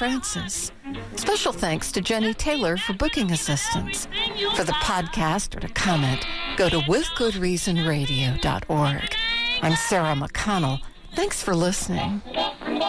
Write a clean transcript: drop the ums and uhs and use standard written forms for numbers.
Francis. Special thanks to Jenny Taylor for booking assistance. For the podcast or to comment, go to withgoodreasonradio.org. I'm Sarah McConnell. Thanks for listening.